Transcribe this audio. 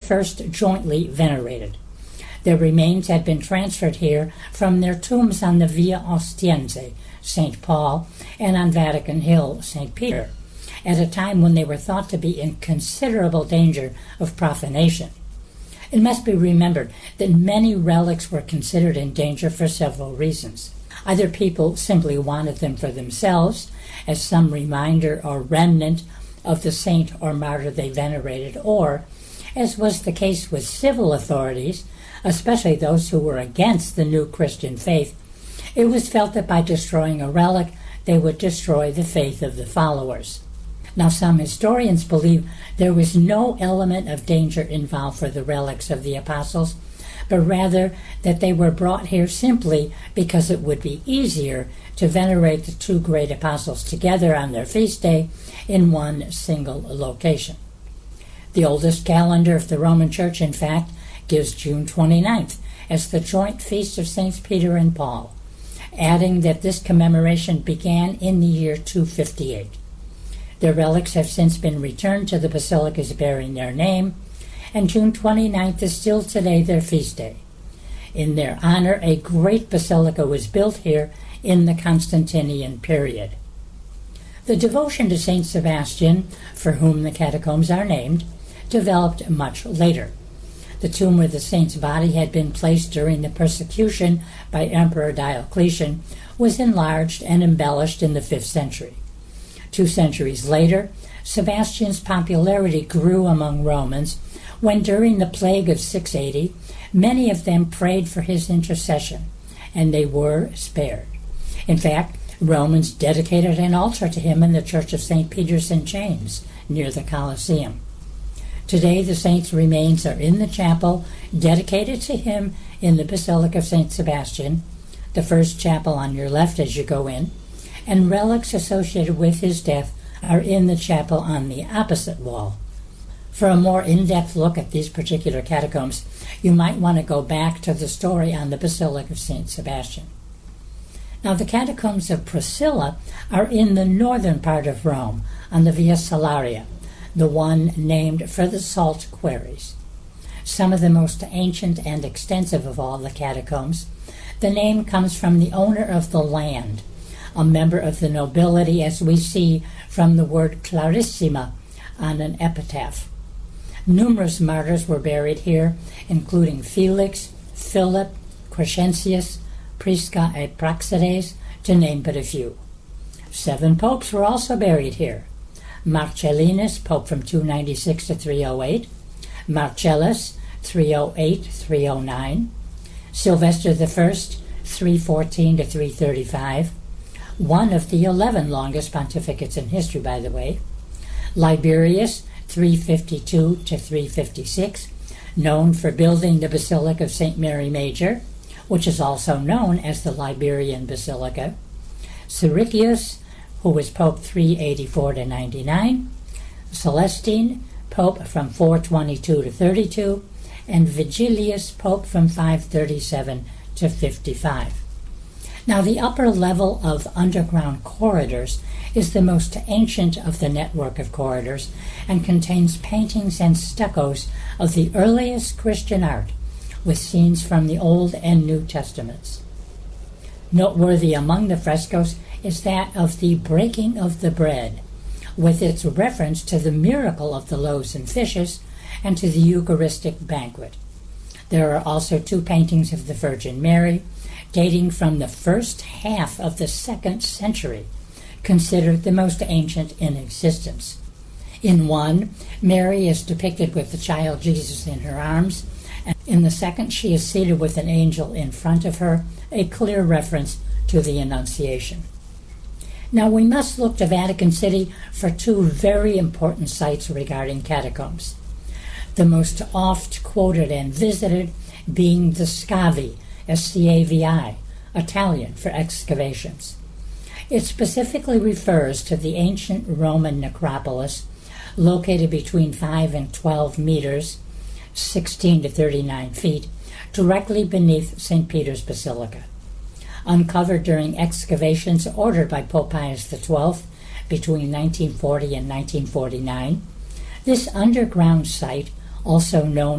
first jointly venerated. Their remains had been transferred here from their tombs on the Via Ostiense, St. Paul, and on Vatican Hill, St. Peter, at a time when they were thought to be in considerable danger of profanation. It must be remembered that many relics were considered in danger for several reasons. Either people simply wanted them for themselves, as some reminder or remnant of the saint or martyr they venerated, or, as was the case with civil authorities, especially those who were against the new Christian faith, it was felt that by destroying a relic, they would destroy the faith of the followers. Now, some historians believe there was no element of danger involved for the relics of the apostles, but rather that they were brought here simply because it would be easier to venerate the two great apostles together on their feast day in one single location. The oldest calendar of the Roman Church, in fact, gives June 29th as the joint feast of Saints Peter and Paul, adding that this commemoration began in the year 258. Their relics have since been returned to the basilicas bearing their name, and June 29th is still today their feast day. In their honor, a great basilica was built here in the Constantinian period. The devotion to Saint Sebastian, for whom the catacombs are named, developed much later. The tomb where the saint's body had been placed during the persecution by Emperor Diocletian was enlarged and embellished in the 5th century. 2 centuries later, Sebastian's popularity grew among Romans when, during the plague of 680, many of them prayed for his intercession, and they were spared. In fact, Romans dedicated an altar to him in the Church of St. Peter's in Chains, near the Colosseum. Today, the saint's remains are in the chapel dedicated to him in the Basilica of St. Sebastian, the first chapel on your left as you go in, and relics associated with his death are in the chapel on the opposite wall. For a more in-depth look at these particular catacombs, you might want to go back to the story on the Basilica of St. Sebastian. Now, the catacombs of Priscilla are in the northern part of Rome, on the Via Salaria, the one named for the salt quarries. Some of the most ancient and extensive of all the catacombs, the name comes from the owner of the land, a member of the nobility, as we see from the word clarissima on an epitaph. Numerous martyrs were buried here, including Felix, Philip, Crescentius, Prisca, and Praxedes, to name but a few. 7 popes were also buried here. Marcellinus, pope from 296 to 308, Marcellus, 308-309, Sylvester I, 314 to 335, one of the 11 longest pontificates in history, by the way, Liberius, 352 to 356, known for building the Basilica of St. Mary Major, which is also known as the Liberian Basilica, Siricius, who was Pope 384 to 99, Celestine, Pope from 422 to 32, and Vigilius, Pope from 537 to 55. Now, the upper level of underground corridors is the most ancient of the network of corridors and contains paintings and stuccos of the earliest Christian art, with scenes from the Old and New Testaments. Noteworthy among the frescoes is that of the breaking of the bread, with its reference to the miracle of the loaves and fishes and to the Eucharistic banquet. There are also 2 paintings of the Virgin Mary, dating from the first half of the 2nd century, considered the most ancient in existence. In one, Mary is depicted with the child Jesus in her arms, and in the second she is seated with an angel in front of her, a clear reference to the Annunciation. Now, we must look to Vatican City for 2 very important sites regarding catacombs. The most oft quoted and visited being the Scavi, Scavi, Italian for excavations. It specifically refers to the ancient Roman necropolis located between 5 and 12 meters, 16 to 39 feet, directly beneath St. Peter's Basilica. Uncovered during excavations ordered by Pope Pius XII between 1940 and 1949, this underground site, also known